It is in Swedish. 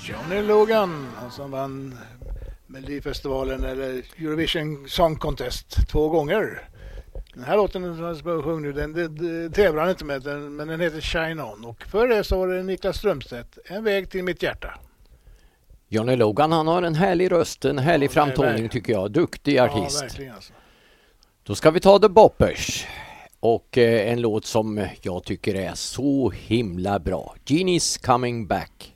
Johnny Logan, han som vann Melodifestivalen eller Eurovision Song Contest 2 gånger. Den här låten som jag sjöng nu, den tävlar han inte med, men den heter Shine On. Och för det så var det Niklas Strömstedt, En väg till mitt hjärta. Johnny Logan, han har en härlig röst, en härlig framtoning tycker jag. Duktig artist. Ja, verkligen alltså. Då ska vi ta The Boppers. Och en låt som jag tycker är så himla bra. Genie's Coming Back.